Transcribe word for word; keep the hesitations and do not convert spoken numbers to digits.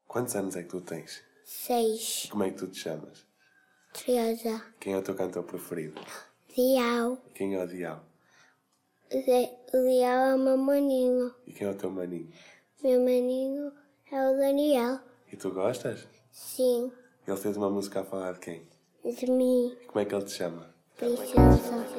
Quantos anos é que tu tens? Seis. Como é que tu te chamas? Teresa. Quem é o teu cantor preferido? Dial. Quem é o Dial? O Dial é o meu maninho. E quem é o teu maninho? Meu maninho é o Daniel. E tu gostas? Sim. Ele fez uma música a falar de quem? De mim. Como é que ele te chama? Princesa.